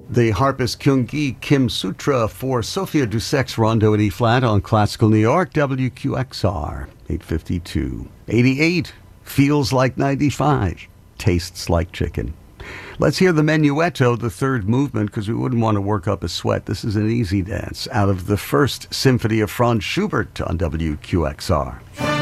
The harpist Kyung-gi Kim Sutra for Sophia Dussek's Rondo in E-flat on Classical New York, WQXR, 852. 88, feels like 95, tastes like chicken. Let's hear the Menuetto, the third movement, because we wouldn't want to work up a sweat. This is an easy dance out of the First Symphony of Franz Schubert on WQXR.